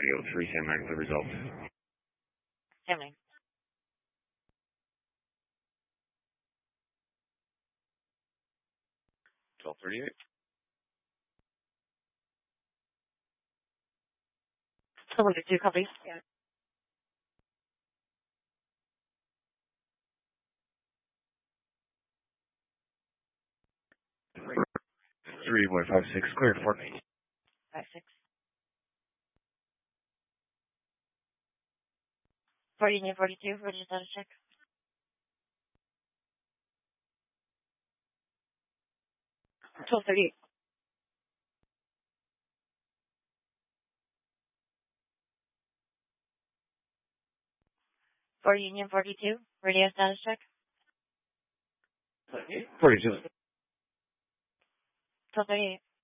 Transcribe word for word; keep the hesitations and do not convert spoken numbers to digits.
Radio three, Sam Martin, the results. Sam twelve thirty-eight. So look at two copies. Yeah. three one five six, cleared for me. Five six. Forty and forty two, ready to status check. Twelve thirty eight. Forty Union forty two, radio status check. forty-two. Twelve thirty eight.